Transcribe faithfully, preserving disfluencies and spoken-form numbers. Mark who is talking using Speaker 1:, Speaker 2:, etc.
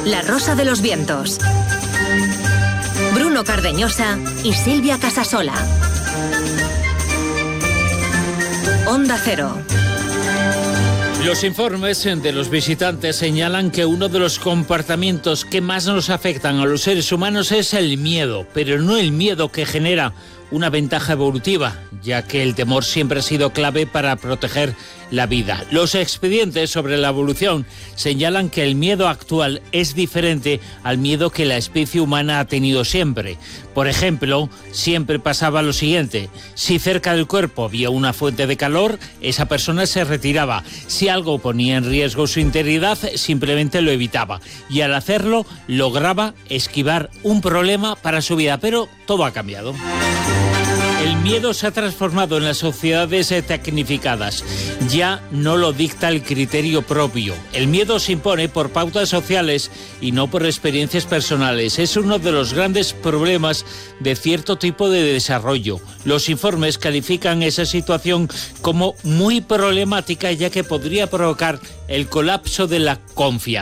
Speaker 1: La Rosa de los Vientos. Bruno Cardeñosa y Silvia Casasola. Onda Cero.
Speaker 2: Los informes de los visitantes señalan que uno de los comportamientos que más nos afectan a los seres humanos es el miedo, pero no el miedo que genera una ventaja evolutiva, ya que el temor siempre ha sido clave para proteger la vida. Los expedientes sobre la evolución señalan que el miedo actual es diferente al miedo que la especie humana ha tenido siempre. Por ejemplo, siempre pasaba lo siguiente: si cerca del cuerpo había una fuente de calor, esa persona se retiraba. Si algo ponía en riesgo su integridad, simplemente lo evitaba. Y al hacerlo, lograba esquivar un problema para su vida. Pero todo ha cambiado. El miedo se ha transformado en las sociedades tecnificadas. Ya no lo dicta el criterio propio. El miedo se impone por pautas sociales y no por experiencias personales. Es uno de los grandes problemas de cierto tipo de desarrollo. Los informes califican esa situación como muy problemática, ya que podría provocar el colapso de la confianza.